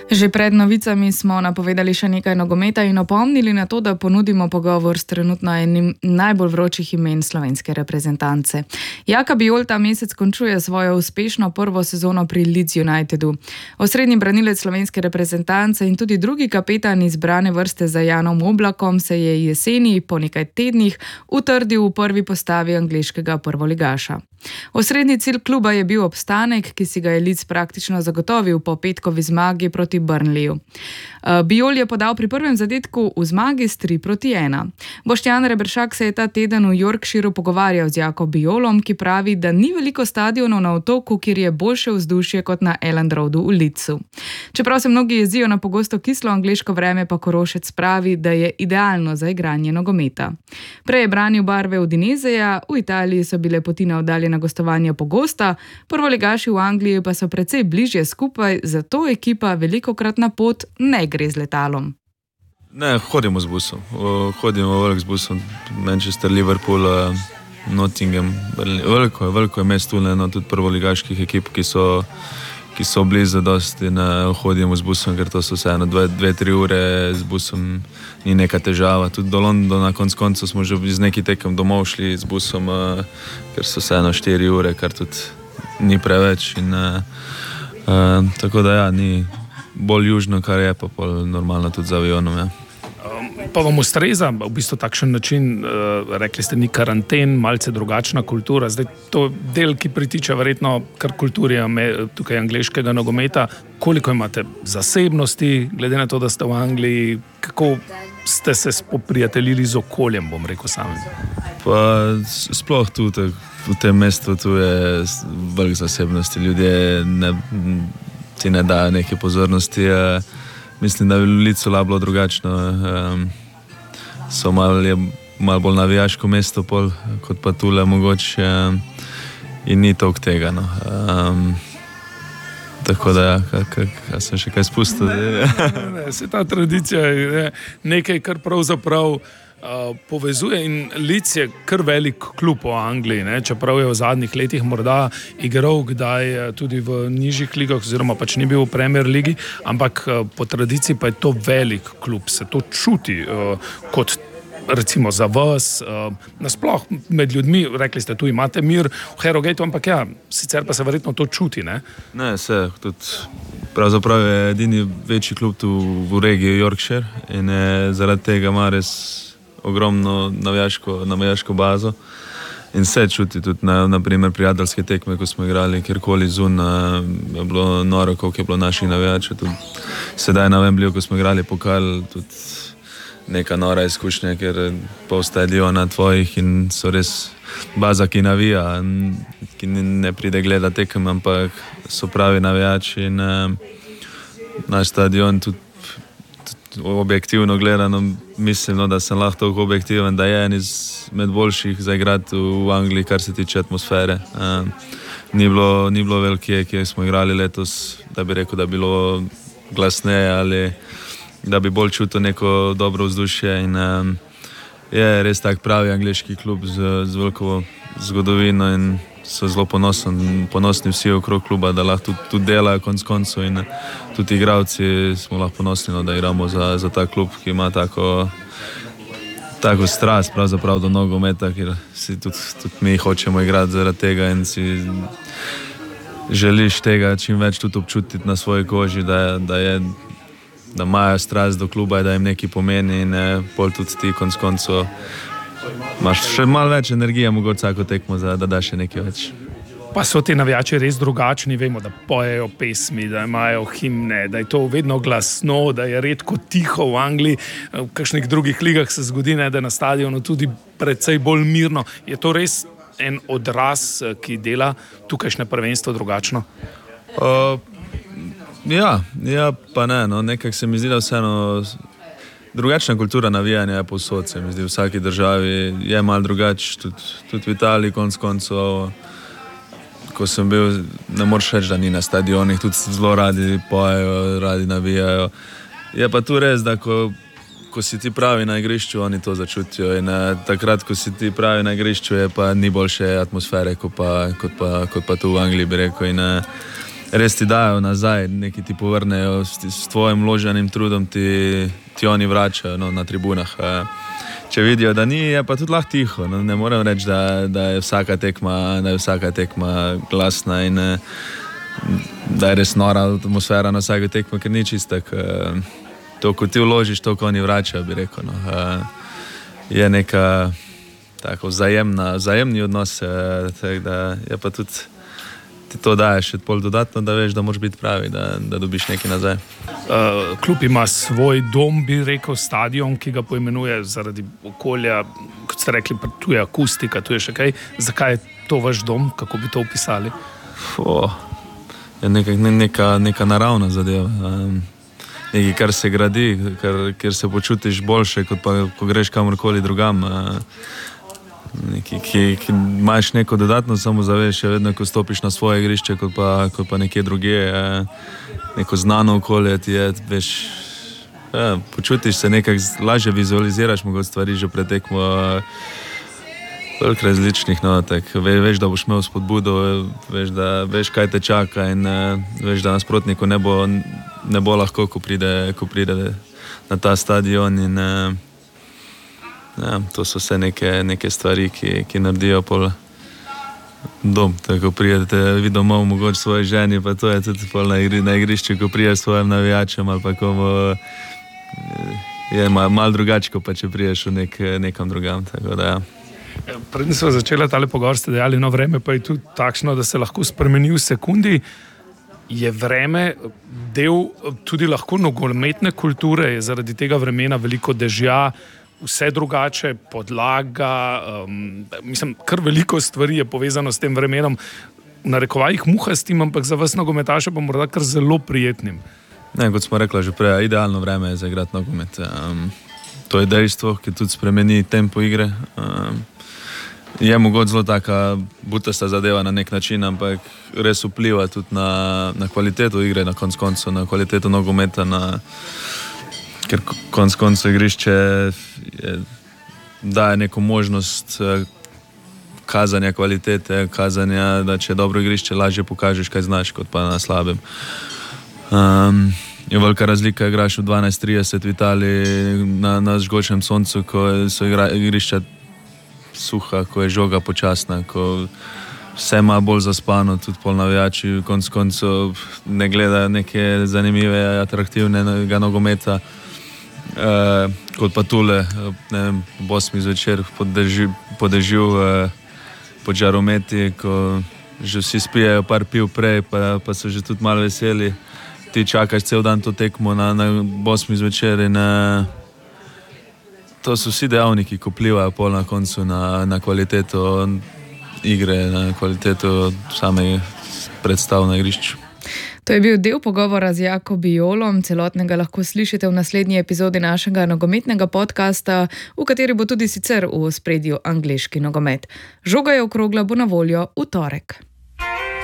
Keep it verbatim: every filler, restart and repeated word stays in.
Že pred novicami smo napovedali še nekaj nogometa in opomnili na to, da ponudimo pogovor s trenutno enim najbolj vročih imen slovenske reprezentance. Jaka Bijol ta mesec končuje svojo uspešno prvo sezono pri Leeds Unitedu. Osrednji branilec slovenske reprezentance in tudi drugi kapetan izbrane vrste za Janom Oblakom se je jeseni po nekaj tednih utrdil v prvi postavi angleškega prvoligaša. Osrednji cilj kluba je bil obstanek, ki si ga je Leeds praktično zagotovil po petkovi zmagi proti Burnleyju. Bijol je podal pri prvem zadetku v zmagi s tri proti ena. Boštjan Reberšak se je ta teden v Yorkshireu pogovarjal z Jako Bijolom, ki pravi, da ni veliko stadionov na otoku, kjer je boljše vzdušje kot na Elland Roadu v Leedsu. Čeprav se mnogi jezijo na pogosto kislo angleško vreme, pa Korošec pravi, da je idealno za igranje nogometa. Prej je branil barve Udineseja, v Italiji so bile poti na oddaljena gostovanja pogosta, prvoligaši v Angliji pa so precej bližje skupaj, zato ekipa velikokrat na pot ne gre z letalom. Ne, hodimo z busom. Hodimo veliko z busom. Manchester, Liverpool, Nottingham. Veliko je, veliko je mest tu, no, tudi prvoligaških ekip, ki so, ki so blizu dosti, ne hodimo z busom, ker to so vseeno dve, dve, tri ure z busom, ni neka težava. Tudi do Londona, na konc koncu smo že z neki tekem domov šli z busom, ker so vseeno štiri ure, kar tudi ni preveč. In, uh, uh, tako da ja, ni bolj južno, kar je pa pol normalno tudi z avionom. Ja. Pa vam ustreza v bistvu takšen način, uh, rekli ste, ni karanten, malce drugačna kultura. Zdaj to del, ki pritiče verjetno kar kulturi tukaj angleškega nogometa. Koliko imate zasebnosti, glede na to, da ste v Angliji, kako ste se spoprijateljili z okoljem, bom rekel samim? Pa sploh tu, v tem mestu, tu je veliko zasebnosti. Ljudje ne, ti ne dajo neke pozornosti. Mislim, da bi v Leedsu bilo drugačno. So malo, je malo bolj navijaško mesto pol, kot pa tule mogoče, in ni toliko tega. No. Um, tako da, ja, kaj, kaj sem še kaj spustil? Ne, ne, ne, se ta tradicija je nekaj, kar pravzaprav Uh, povezuje, in Leeds je kar velik klub v Angliji, ne? Čeprav je v zadnjih letih morda igral kdaj tudi v nižjih ligah, oziroma pač ni bil v Premier ligi, ampak uh, po tradiciji pa je to velik klub, se to čuti uh, kot recimo za vas, uh, nasploh med ljudmi, rekli ste, tu imate mir v Harrogatu, ampak ja, sicer pa se verjetno to čuti, ne? Ne, se, tudi pravzaprav je edini večji klub tu v regiji Yorkshire in je, zaradi tega ima res ogromno navijaško, navijaško bazo in se čuti tudi na, na primer prijateljske tekme, ko smo igrali kjerkoli zun, je bilo noro, koliko je bilo naših navijačev. Tudi sedaj na Wembleyju, ko smo igrali pokal, tudi neka nora izkušnja, ker pol stadiona tvojih in so res baza, ki navija, ki ne pride gleda tekem, ampak so pravi navijači in naš stadion tudi objektivno gledano, mislim, no, da sem lahko toliko objektiven, da je en izmed boljših za igrati v Angliji, kar se tiče atmosfere. Um, ni bilo, ni bilo velike, ki smo igrali letos, da bi rekel, da bi bilo glasneje ali da bi bolj čutil neko dobro vzdušje. In, um, je res tak pravi angleški klub z, z veliko zgodovino in so zelo ponosni, ponosni vsi okrog kluba, da lahko tudi, tudi delajo konc koncev in tudi igravci smo lahko ponosni, no, da igramo za, za ta klub, ki ima tako, tako strast pravzaprav do nogometa, ker si tudi, tudi mi hočemo igrati zaradi tega in si želiš tega čim več tudi občutiti na svoji koži, da, da je da imajo strast do kluba, da jim nekaj pomeni in ne, pol tudi ti konc koncev imaš še malo več energije, mogoče vsako tekmo, da daš še nekaj več. Pa so ti navijači res drugačni, vemo, da pojejo pesmi, da imajo himne, da je to vedno glasno, da je redko tiho v Angliji, v kakšnih drugih ligah se zgodi, ne, da je na stadionu tudi precej bolj mirno. Je to res en odraz, ki dela tukajšnje prvenstvo drugačno? Uh, ja, ja, pa ne, no, nekako se mi zdi, da vseeno drugačna kultura navijanja je povsod, se mi zdi, v vsaki državi je malo drugač, tudi, tudi v Italiji konc koncev, ko sem bil, ne moreš reči, da ni na stadionih, tudi zelo radi pojejo, radi navijajo. Je pa tu res, da ko, ko si ti pravi na igrišču, oni to začutijo in takrat, ko si ti pravi na igrišču, je pa ni boljše atmosfere, kot pa, kot pa, kot pa tu v Angliji, bi rekel. In, res ti dajo nazaj, nekaj ti povrnejo s, s tvojim vloženim trudom, ti, ti oni vračajo no, na tribunah. Če vidijo, da ni, je pa tudi lahko tiho. No, ne morem reči, da, da, je vsaka tekma, da je vsaka tekma glasna in da je res nora atmosfera na vsake tekme, ker ni čistek. To, ko ti vložiš, to, ko oni vračajo, bi rekel. No. Je neka tako vzajemna, vzajemni odnos, tak, da je pa tudi ti to daješ še pol dodatno, da veš, da moraš biti pravi, da, da dobiš nekaj nazaj. Uh, klub ima svoj dom, bi rekel, stadion, ki ga poimenuje zaradi okolja, kot ste rekli, tu je akustika, tu je še kaj. Zakaj je to vaš dom? Kako bi to opisali? Oh, je neka, neka, neka naravna zadeva. Um, nekaj, kar se gradi, kar, kjer se počutiš boljše, kot pa, ko greš kamorkoli drugam. Uh, Neki, ki, ki imaš neko dodatno samozavest, še vedno, ko stopiš na svoje igrišče, kot pa, kot pa nekje drugje, neko znano okolje ti je, veš, ja, počutiš se nekako, lažje vizualiziraš mogoče stvari že pred tekmo, veliko različnih, no, tak, ve, veš, da boš imel spodbudo, veš, da, veš, kaj te čaka in veš, da nasprotniku ne bo, ne bo lahko, ko pride, ko pride na ta stadion in ja, to so vse neke, neke stvari, ki, ki naredijo pol dom. Tako prijete vi domov, mogoče svoje ženi, pa to je tudi pol na, igri, na igrišču, ko priješ svojim navijačem ali pa komu je malo mal drugače, pa če priješ v nek, nekam drugam. Tako da, ja. Predtem smo začeli tale pogovor, ste dejali, no vreme pa je tudi takšno, da se lahko spremeni v sekundi. Je vreme del tudi lahko nogometne kulture, je zaradi tega vremena veliko dežja, vse drugače, podlaga, um, mislim, kar veliko stvari je povezano s tem vremenom, v narekovajih muhastim, ampak za vas nogometaše pa morda kar zelo prijetnim. Ne, kot smo rekla že prej, idealno vreme je za igrati nogomet. Um, to je dejstvo, ki tudi spremeni tempo igre. Um, je mogoče zelo taka butasta zadeva na nek način, ampak res vpliva tudi na, na kvaliteto igre, na konc koncu, na kvaliteto nogometa, na ker konc koncu igrišče je, daje neko možnost kazanja kvalitete, kazanja, da če je dobro igrišče, lažje pokažeš, kaj znaš, kot pa na slabem. Um, je velika razlika, igraš v dvanajst trideset v Italiji na, na žgočem soncu, ko so igra, igrišča suha, ko je žoga počasna, ko vse ima bolj zaspano, tudi pol navijači konc koncu ne gledajo neke zanimive, atraktivnega nogometa. Uh, kot pa tule, ne vem, ob osmih zvečer pod dežju, uh, pod žarometi, ko že vsi spijajo par piv prej, pa, pa so že tudi malo veseli. Ti čakaš cel dan to tekmo na, na osmih zvečer in uh, to so vsi dejavniki, ki vplivajo pol na koncu na, na kvaliteto igre, na kvaliteto same predstav na igrišču. To je bil del pogovora z Jako Bijolom, celotnega lahko slišite v naslednji epizodi našega nogometnega podcasta, v kateri bo tudi sicer v ospredju angleški nogomet. Žoga je okrogla, bo na voljo v torek.